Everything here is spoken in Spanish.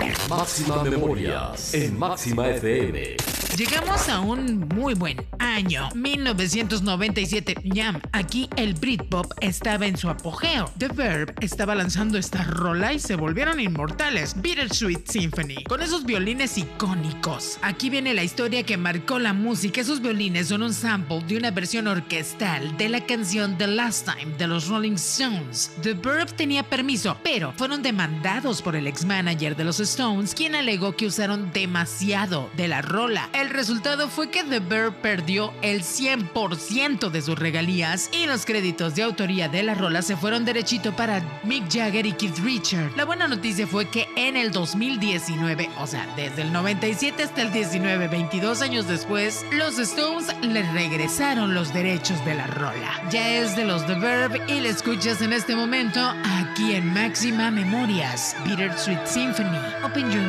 Máxima Memorias en Máxima FM. Llegamos a un muy buen año, 1997. Ya, aquí el Britpop estaba en su apogeo. The Verb estaba lanzando esta rola y se volvieron inmortales. Bittersweet Symphony, con esos violines icónicos. Aquí viene la historia que marcó la música. Esos violines son un sample de una versión orquestal de la canción The Last Time de los Rolling Stones. The Verb tenía permiso, pero fueron demandados por el ex-manager de los Stones, quien alegó que usaron demasiado de la rola. El resultado fue que The Verb perdió el 100% de sus regalías y los créditos de autoría de la rola se fueron derechito para Mick Jagger y Keith Richards. La buena noticia fue que en el 2019, o sea, desde el 97 hasta el 19, 22 años después, los Stones le regresaron los derechos de la rola. Ya es de los The Verb y la escuchas en este momento aquí en Máxima Memorias, Bittersweet Symphony. Open your